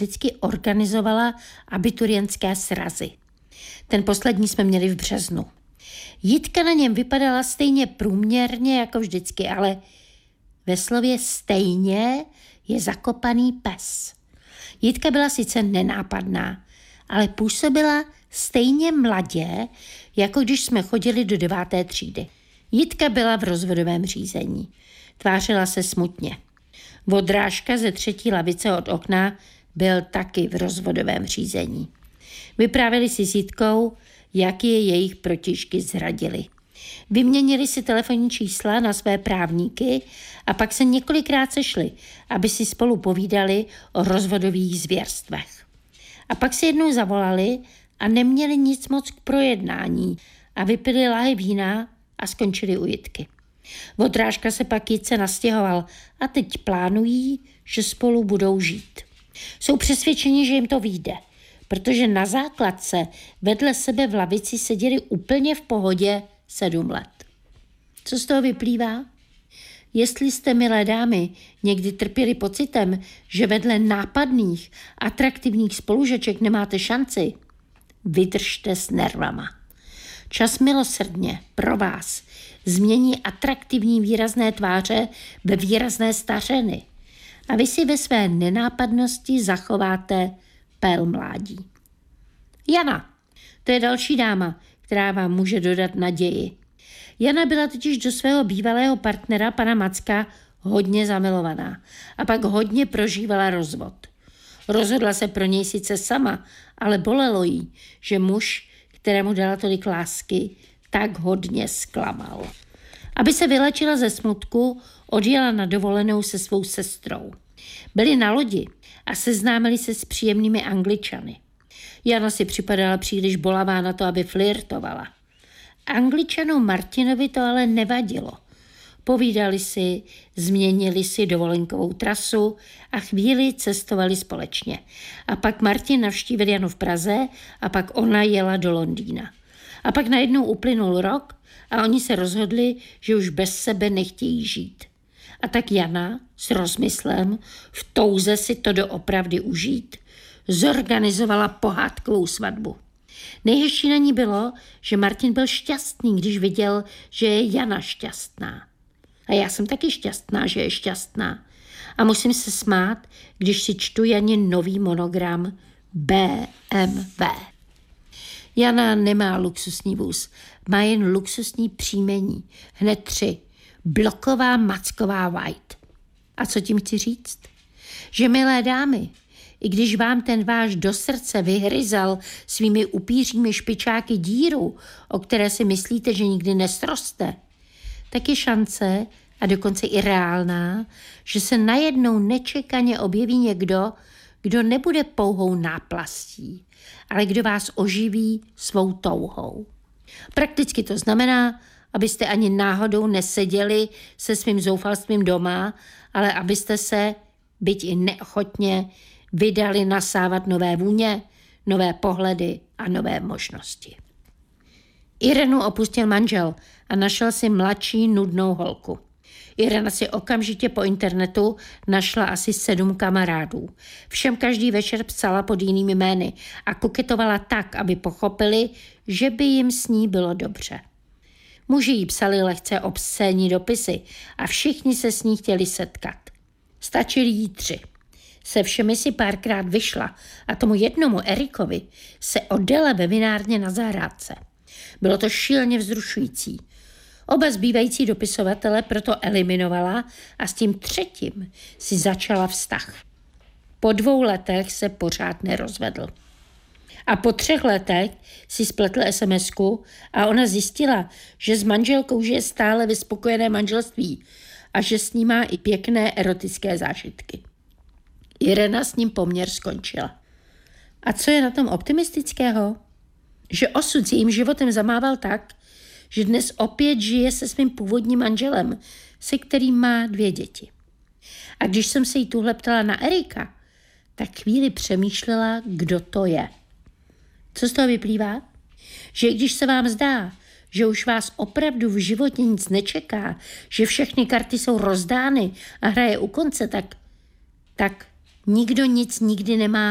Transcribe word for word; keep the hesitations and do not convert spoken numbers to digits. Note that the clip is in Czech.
vždycky organizovala abiturientské srazy. Ten poslední jsme měli v březnu. Jitka na něm vypadala stejně průměrně jako vždycky, ale ve slově stejně je zakopaný pes. Jitka byla sice nenápadná, ale působila stejně mladě, jako když jsme chodili do deváté třídy. Jitka byla v rozvodovém řízení. Tvářila se smutně. Vodrážka ze třetí lavice od okna byl taky v rozvodovém řízení. Vyprávěli si s Jitkou, jak je jejich protižky zradili. Vyměnili si telefonní čísla na své právníky a pak se několikrát sešli, aby si spolu povídali o rozvodových zvěrstvech. A pak si jednou zavolali a neměli nic moc k projednání a vypili láhy vína a skončili u Jitky. Vodrážka se pak Jitce nastěhoval a teď plánují, že spolu budou žít. Jsou přesvědčeni, že jim to vyjde, protože na základce vedle sebe v lavici seděli úplně v pohodě sedm let. Co z toho vyplývá? Jestli jste, milé dámy, někdy trpěli pocitem, že vedle nápadných, atraktivních spolužeček nemáte šanci, vydržte s nervama. Čas milosrdně pro vás změní atraktivní výrazné tváře ve výrazné stařeny a vy si ve své nenápadnosti zachováte pél mládí. Jana, to je další dáma, která vám může dodat naději. Jana byla totiž do svého bývalého partnera, pana Macka, hodně zamilovaná a pak hodně prožívala rozvod. Rozhodla se pro něj sice sama, ale bolelo jí, že muž, kterému dala tolik lásky, tak hodně zklamal. Aby se vylečila ze smutku, odjela na dovolenou se svou sestrou. Byli na lodi a seznámili se s příjemnými Angličany. Jana si připadala příliš bolavá na to, aby flirtovala. Angličanu Martinovi to ale nevadilo. Povídali si, změnili si dovolenkovou trasu a chvíli cestovali společně. A pak Martin navštívil Janu v Praze a pak ona jela do Londýna. A pak najednou uplynul rok a oni se rozhodli, že už bez sebe nechtějí žít. A tak Jana s rozmyslem, v touze si to doopravdy užít, zorganizovala pohádkovou svatbu. Nejhezčí na ní bylo, že Martin byl šťastný, když viděl, že je Jana šťastná. A já jsem taky šťastná, že je šťastná. A musím se smát, když si čtu Janin nový monogram bé em vé. Jana nemá luxusní vůz, má jen luxusní příjmení. Hned tři. Bloková macková white. A co tím chci říct? Že, milé dámy, i když vám ten váš do srdce vyhryzal svými upířími špičáky díru, o které si myslíte, že nikdy nesroste, tak je šance, a dokonce i reálná, že se najednou nečekaně objeví někdo, kdo nebude pouhou náplastí, ale kdo vás oživí svou touhou. Prakticky to znamená, abyste ani náhodou neseděli se svým zoufalstvím doma, ale abyste se, byť i neochotně, vydali nasávat nové vůně, nové pohledy a nové možnosti. Irenu opustil manžel a našel si mladší nudnou holku. Irena si okamžitě po internetu našla asi sedm kamarádů. Všem každý večer psala pod jinými jmény a koketovala tak, aby pochopili, že by jim s ní bylo dobře. Muži jí psali lehce obscénní dopisy a všichni se s ní chtěli setkat. Stačili jí tři. Se všemi si párkrát vyšla a tomu jednomu Erikovi se odjela ve vinárně na zahrádce. Bylo to šíleně vzrušující. Oba zbývající dopisovatele proto eliminovala a s tím třetím si začala vztah. Po dvou letech se pořád nerozvedl. A po třech letech si spletl SMSku a ona zjistila, že s manželkou žije stále ve spokojené manželství a že s ní má i pěkné erotické zážitky. Irena s ním poměr skončila. A co je na tom optimistického? Že osud s jejím životem zamával tak, že dnes opět žije se svým původním manželem, se kterým má dvě děti. A když jsem se jí tuhle ptala na Erika, tak chvíli přemýšlela, kdo to je. Co z toho vyplývá? Že když se vám zdá, že už vás opravdu v životě nic nečeká, že všechny karty jsou rozdány a hraje u konce, tak, tak nikdo nic nikdy nemá